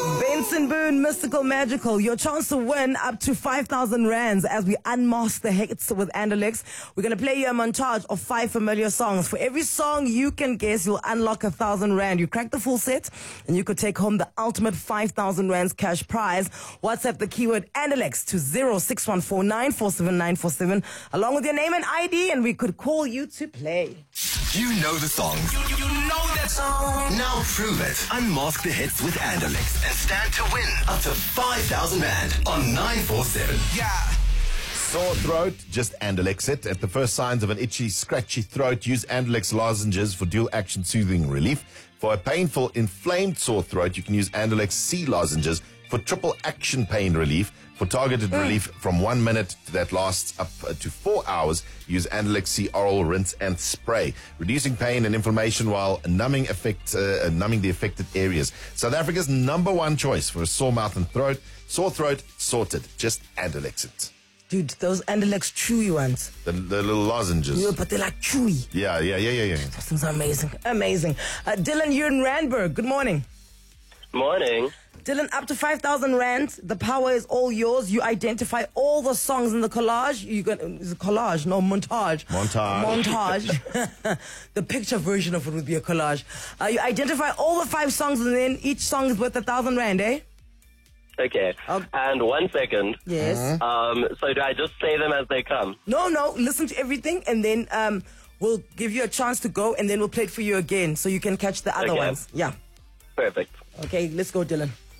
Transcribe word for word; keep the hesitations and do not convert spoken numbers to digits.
Benson Boone, Mystical Magical. Your chance to win up to five thousand rands as we unmask the hits with Andalex. We're going to play you a montage of five familiar songs. For every song you can guess, you'll unlock a thousand rand. You crack the full set and you could take home the ultimate five thousand rands cash prize. WhatsApp the keyword Andalex to zero six one four nine four seven nine four seven along with your name and I D, and we could call you to play. You know the song. You, you, you know that song. Now prove it. Unmask the hits with Andalex and stand to win up to five thousand rand on nine four seven. Yeah. Sore throat, just Andalex it. At the first signs of an itchy, scratchy throat, use Andalex lozenges for dual action soothing relief. For a painful, inflamed sore throat, you can use Andalex C lozenges for triple action pain relief. For targeted mm. relief from one minute that lasts up to four hours, use Andalex C oral rinse and spray, reducing pain and inflammation while numbing effect, uh, numbing the affected areas. South Africa's number one choice for a sore mouth and throat. Sore throat, sorted. Just Andalex it. Dude, those Andalex chewy ones. The, the little lozenges. Yeah, but they're like chewy. Yeah, yeah, yeah, yeah, yeah. Those things are amazing. Amazing. Uh, Dylan, you're in Randburg. Good morning. Morning. Dylan, up to five thousand rand. The power is all yours. You identify all the songs in the collage. You got is it collage? No, montage. Montage. Montage. The picture version of it would be a collage. Uh, you identify all the five songs, and then each song is worth a thousand rand, eh? Okay. Okay. And one second. Yes. Uh-huh. Um. So do I just say them as they come? No, no. Listen to everything, and then um, we'll give you a chance to go, and then we'll play it for you again, so you can catch the other Okay. ones. Yeah. Perfect. Okay, let's go, Dylan.